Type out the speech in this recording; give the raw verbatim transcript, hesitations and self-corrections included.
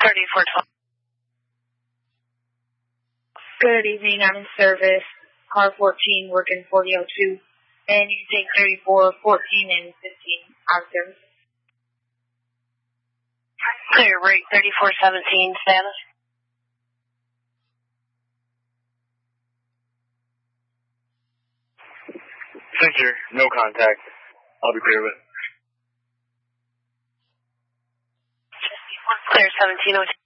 thirty-four twelve. Good evening, I'm in service. Car fourteen, working forty oh two. And you can take thirty-four, fourteen, and fifteen out of service. Clear rate thirty-four seventeen, status. Censure, no contact. I'll be clear with it. Clear seventeen oh two.